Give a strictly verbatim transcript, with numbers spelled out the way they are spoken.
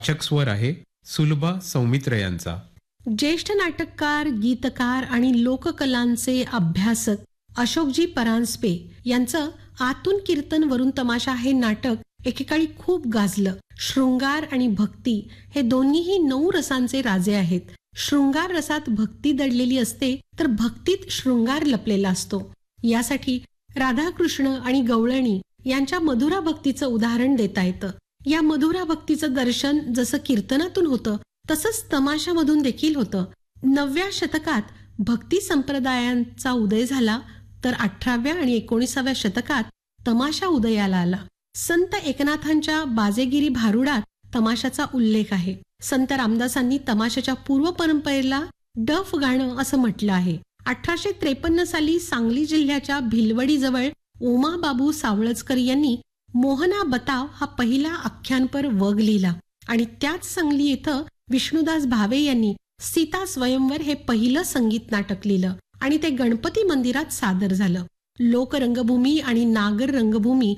वाचक स्वर आहे सुलभा सौमित्र यांचा. ज्येष्ठ नाटककार, गीतकार आणि लोककलांचे अभ्यासक अशोकजी परांजपे यांचं आतून कीर्तन वरून तमाशा हे नाटक एकेकाळी खूप गाजलं. शृंगार आणि भक्ती हे दोन्हीही नऊ रसांचे राजे आहेत. शृंगार रसात भक्ती दडलेली असते तर भक्तीत शृंगार लपलेला असतो. यासाठी राधाकृष्ण आणि गवळणी यांच्या मधुरा भक्तीचं उदाहरण देता येतं. या मधुरा भक्तीचं दर्शन जसं कीर्तनातून होतं तसंच तमाशामधून देखील होतं. नवव्या शतकात भक्ती संप्रदायांचा उदय झाला तर अठराव्या आणि एकोणीसाव्या शतकात तमाशा उदयाला आला. संत एकनाथांच्या बाजेगिरी भारुडात तमाशाचा उल्लेख आहे. संत रामदासांनी तमाशाच्या पूर्व परंपरेला डफ गाणं असं म्हटलं आहे. अठराशे त्रेपन्न साली सांगली जिल्ह्याच्या भिलवडीजवळ उमाबाबू सावळजकर यांनी मोहना बताव हा पहिला आख्यानपर वग लिहिला आणि त्याच सांगली येथं विष्णुदास भावे यांनी सीता स्वयंवर हे पहिलं संगीत नाटक लिहिलं आणि ते गणपती मंदिरात सादर झालं. लोकरंगभूमी आणि नागर रंगभूमी